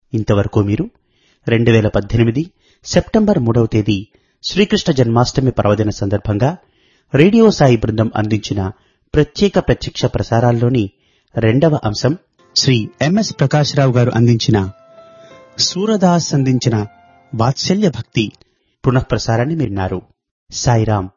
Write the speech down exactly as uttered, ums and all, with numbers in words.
ఇంతవరకు మీరు రెండు వేల పద్దెనిమిది సెప్టెంబర్ మూడవ తేదీ శ్రీకృష్ణ జన్మాష్టమి పర్వదిన సందర్భంగా రేడియో సాయి బృందం అందించిన ప్రత్యేక ప్రత్యక్ష ప్రసారాల్లోని రెండవ అంశం శ్రీ ఎంఎస్ ప్రకాశ్రావు గారు అందించిన సూరదాస్ అందించిన వాత్సల్య భక్తి పునఃప్రసారాన్ని విన్నారు. సాయిరాం.